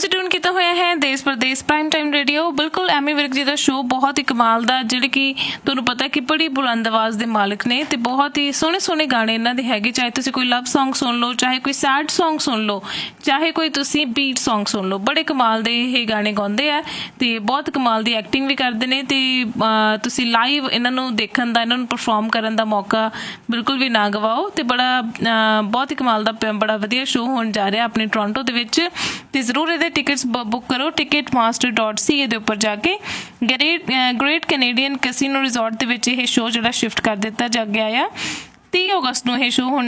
ਤੁਸੀਂ ਟਿਊਨ ਕੀਤਾ ਹੋਇਆ ਹੈ ਦੇਸ਼ ਪ੍ਰਦੇਸ਼ ਪ੍ਰਾਈਮ ਟਾਈਮ ਰੇਡੀਓ। ਬਿਲਕੁਲ ਐਮੀ ਵਿਰਕ ਜੀ ਦਾ ਸ਼ੋਅ ਬਹੁਤ ਹੀ ਕਮਾਲ ਦਾ, ਜਿਹੜੇ ਕਿ ਤੁਹਾਨੂੰ ਪਤਾ ਕਿ ਬੜੀ ਬੁਲੰਦ ਆਵਾਜ਼ ਦੇ ਮਾਲਕ ਨੇ ਤੇ ਬਹੁਤ ਹੀ ਸੋਹਣੇ ਸੋਹਣੇ ਗਾਣੇ ਇਹਨਾਂ ਦੇ ਹੈਗੇ। ਚਾਹੇ ਤੁਸੀਂ ਕੋਈ ਲਵ ਸੌਂਗ ਸੁਣ ਲਓ, ਚਾਹੇ ਕੋਈ ਸੈਡ ਸੌਂਗ ਸੁਣ ਲਓ, ਚਾਹੇ ਕੋਈ ਤੁਸੀਂ ਬੀਟ ਸੌਂਗ ਸੁਣ ਲਓ, ਬੜੇ ਕਮਾਲ ਦੇ ਇਹ ਗਾਣੇ ਗਾਉਂਦੇ ਆ ਤੇ ਬਹੁਤ ਕਮਾਲ ਦੀ ਐਕਟਿੰਗ ਵੀ ਕਰਦੇ ਨੇ। ਤੇ ਤੁਸੀਂ ਲਾਈਵ ਇਹਨਾਂ ਨੂੰ ਦੇਖਣ ਦਾ, ਇਹਨਾਂ ਨੂੰ ਪਰਫੋਰਮ ਕਰਨ ਦਾ ਮੌਕਾ ਬਿਲਕੁਲ ਵੀ ਨਾ ਗਵਾਓ। ਤੇ ਬਹੁਤ ਹੀ ਕਮਾਲ ਦਾ ਬੜਾ ਵਧੀਆ ਸ਼ੋਅ ਹੋਣ ਜਾ ਰਿਹਾ ਆਪਣੇ ਟੋਰਾਂਟੋ ਦੇ ਵਿੱਚ। ਤੇ ਜ਼ਰੂਰ ਇਹਦੇ ਟਿਕਟਸ ਬੁੱਕ ਕਰੋ ticketmaster.ca ਦੇ ਉੱਪਰ ਜਾ ਕੇ। ਗ੍ਰੇਟ ਕੈਨੇਡੀਅਨ ਕੈਸੀਨੋ ਰਿਜ਼ੋਰਟ ਦੇ ਵਿੱਚ ਇਹ ਸ਼ੋਅ ਜਿਹੜਾ ਸ਼ਿਫਟ ਕਰ ਦਿੱਤਾ ਜਾ ਗਿਆ ਆ। 30 ਅਗਸਤ ਨੂੰ ਇਹ ਸ਼ੋਅ ਹੁਣ